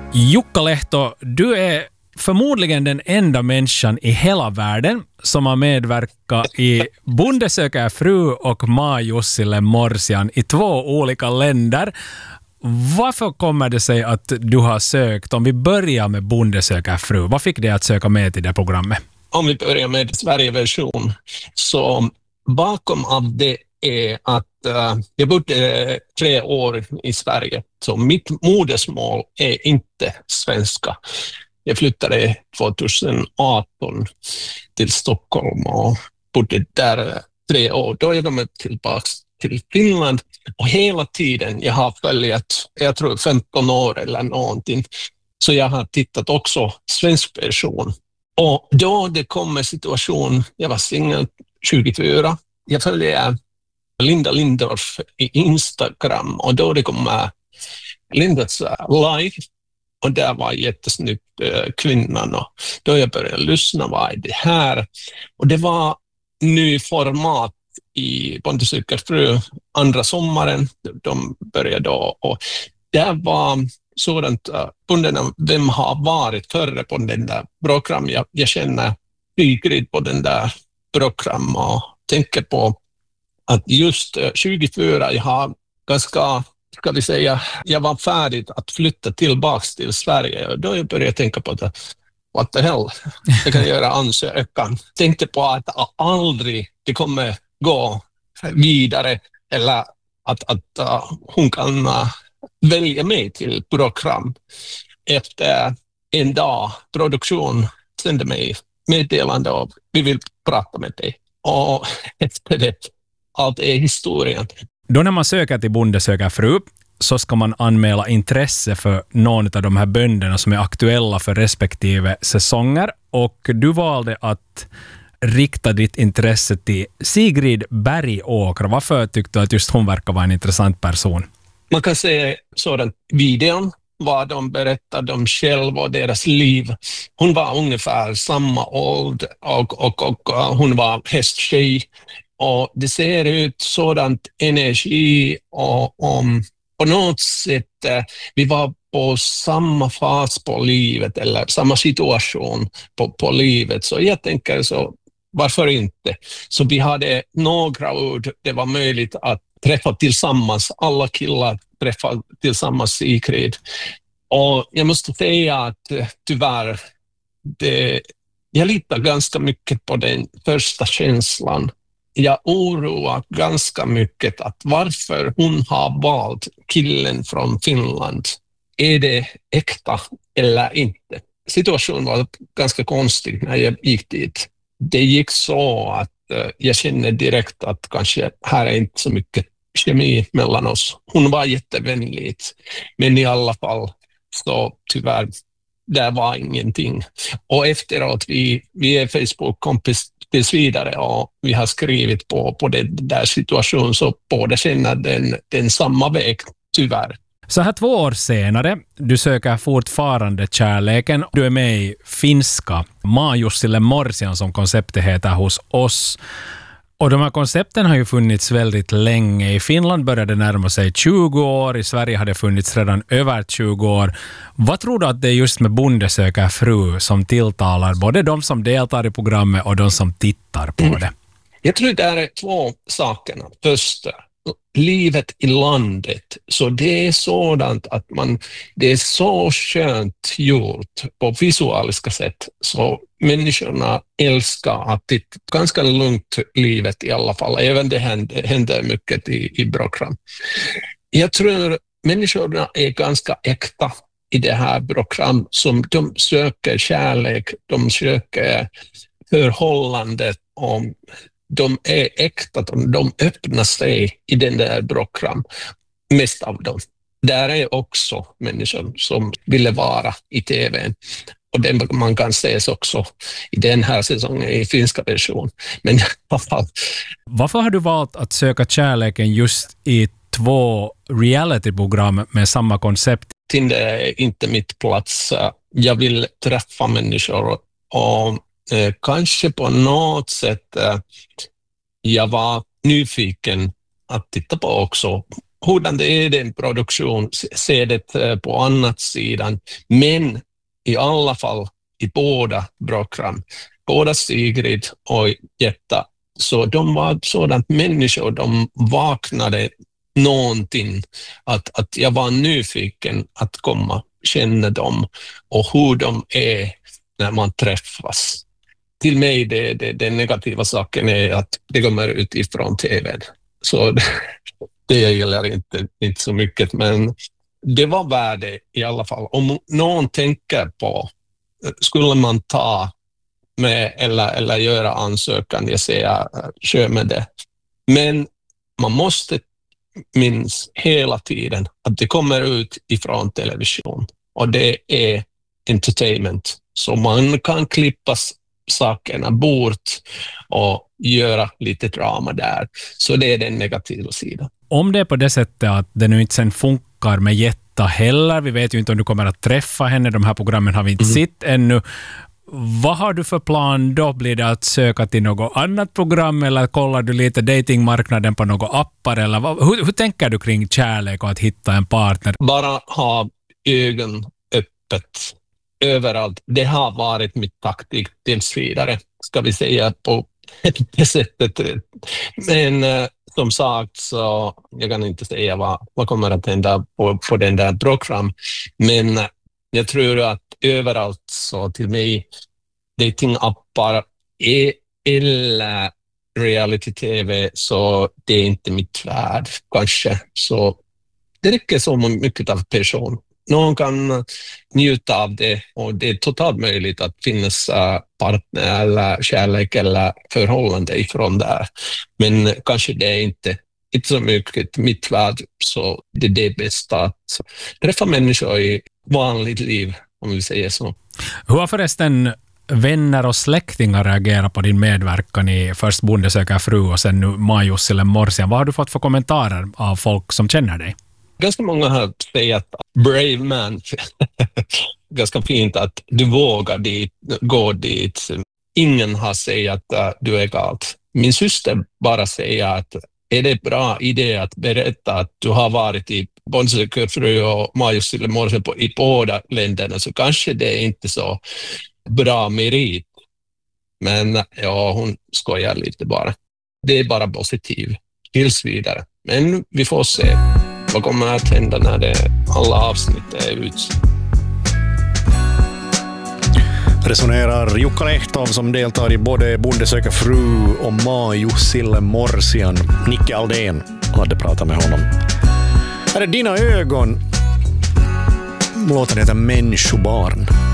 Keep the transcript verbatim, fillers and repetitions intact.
Jukka Lehto, du är förmodligen den enda människan i hela världen som har medverkat i Bonde söker fru och Ma Jussille Morsian i två olika länder. Varför kommer det sig att du har sökt, om vi börjar med Bonde söker fru, vad fick dig att söka med till det programmet? Om vi börjar med Sverige-version, så bakom av det är att uh, jag bodde tre år i Sverige, så mitt modersmål är inte svenska. Jag flyttade tjugoarton till Stockholm och bodde där tre år. Då jag kom tillbaka till Finland och hela tiden jag har följt, jag tror femton år eller någonting, så jag har tittat också svensk version. Och då det kom en situation, jag var singel tjugofyra, jag följde Linda Lindorff i Instagram och då det kom Lindas live och där var jättesnyggt äh, kvinnan och då jag började lyssna, vad är det här? Och det var ny format i Bonde söker fru andra sommaren, de började då och det var sådant, uh, bunderna, vem har varit förre på den där program, jag, jag känner Sigrid på den där program och tänker på att just uh, tjugofyra jag har ganska, ska vi säga, jag var färdig att flytta tillbaka till Sverige och då jag började tänka på det, what the hell, jag kan göra ansökan. Tänkte på att aldrig det kommer gå vidare eller att, att uh, hon kan uh, välja mig till program. Efter en dag produktion sände mig meddelande och vi vill prata med dig. Och efter det, allt är historien. Då när man söker till Bonde söker fru så ska man anmäla intresse för någon av de här bönderna som är aktuella för respektive säsonger. Och du valde att rikta ditt intresse till Sigrid Bergåkra. Varför tyckte du att just hon verkar vara en intressant person? Man kan se sådan videon, vad de berättade om själva och deras liv. Hon var ungefär samma ålder och, och, och, och hon var hästtjej. Och det ser ut sådant energi och om på något sätt vi var på samma fas på livet eller samma situation på, på livet. Så jag tänker så, varför inte? Så vi hade några ord, det var möjligt att träffa tillsammans, alla killar träffa tillsammans Sigrid. Och jag måste säga att tyvärr, det, jag litar ganska mycket på den första känslan. Jag oroar ganska mycket att varför hon har valt killen från Finland. Är det äkta eller inte? Situationen var ganska konstig när jag gick dit. Det gick så att uh, jag känner direkt att kanske här är inte så mycket kemi mellan oss. Hon var jättevänlig, men i alla fall så tyvärr, det var ingenting. Och efteråt, vi, vi är Facebook-kompis tills vidare och vi har skrivit på, på den där situationen så båda känner den, den samma väg, tyvärr. Så här två år senare, du söker fortfarande kärleken. Du är med i finska Ma Jussille Morsian som konceptet heter hos oss. Och de här koncepten har ju funnits väldigt länge. I Finland började det närma sig tjugo år. I Sverige har det funnits redan över tjugo år. Vad tror du att det är just med Bonde söker fru som tilltalar både de som deltar i programmet och de som tittar på det? Mm. Jag tror det är två sakerna. Första, livet i landet. Så det är sådant att man, det är så skönt gjort på visualiska sätt. Så människorna älskar att det är ganska lugnt livet i alla fall. Även det händer, händer mycket i, i program. Jag tror människorna är ganska äkta i det här program som de söker kärlek, de söker förhållandet och de är äkta, de öppnar sig i den där program, mest av dem. Där är också människor som ville vara i tv. Och det man kan se också i den här säsongen i finska version. Men i alla fall. Varför har du valt att söka kärleken just i två realityprogram med samma koncept? Det är inte mitt plats. Jag vill träffa människor och eh, kanske på något sätt eh, jag var nyfiken att titta på också hurdan det är den produktion, ser det på annat sidan. Men i alla fall i båda program, både Sigrid och Jetta, så de var sådant människor, de vaknade någonting, att, att jag var nyfiken att komma, känna dem och hur de är när man träffas. Till mig, det, det, den negativa saken är att det kommer ut ifrån T V. Så det, det gäller inte, inte så mycket, men det var värde i alla fall. Om någon tänker på, skulle man ta med eller, eller göra ansökan, jag säger, kör med det. Men man måste minns hela tiden att det kommer ut ifrån television och det är entertainment, så man kan klippa sakerna bort och göra lite drama där, så det är den negativa sidan. Om det är på det sättet att det nu inte sen funkar med Jetta heller, vi vet ju inte om du kommer att träffa henne, de här programmen har vi inte mm. sett ännu. Vad har du för plan då? Blir det att söka till något annat program eller kollar du lite datingmarknaden på några appar? Eller vad, hur, hur tänker du kring kärlek och att hitta en partner? Bara ha ögon öppet överallt. Det har varit mitt taktik tills vidare, ska vi säga på det sättet. Men som sagt, så jag kan inte säga vad, vad kommer att hända på, på den där program. Men jag tror att överallt, så till mig, datingappar eller reality-T V, så det är inte mitt värld kanske. Så det räcker så mycket av person. Någon kan njuta av det och det är totalt möjligt att finnas partner eller kärlek eller förhållande ifrån där. Men kanske det är inte, inte så mycket mitt värld, så det är det bästa att träffa människor i vanligt liv, om vi säger så. Hur har förresten vänner och släktingar reagerat på din medverkan i först Bonde söker fru och sen nu Maajussille Morsian? Vad har du fått för kommentarer av folk som känner dig? Ganska många har sagt att brave man, ganska fint att du vågar dit, gå dit. Ingen har sagt att uh, du är galt. Min syster bara säger att är det bra idé att berätta att du har varit i Bonde söker fru och Maajussille Morsian på, i båda länderna, så kanske det är inte så bra merit. Men ja, hon skojar lite bara. Det är bara positivt tills vidare. Men vi får se vad kommer att hända när det, alla avsnitt är ut. Resonerar Jukka Lehtov som deltar i både Bonde söker fru och Maajussille Morsian. Nicke Aldén hade pratat med honom. Här är Dina ögon. Låten heter Människobarn.